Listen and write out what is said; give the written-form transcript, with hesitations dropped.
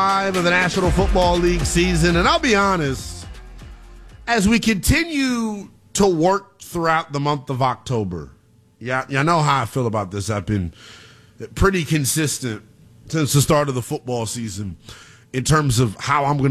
Of the National Football League season, and I'll be honest, as we continue to work throughout the month of October, yeah, you know how I feel about this. I've been pretty consistent since the start of the football season in terms of how I'm going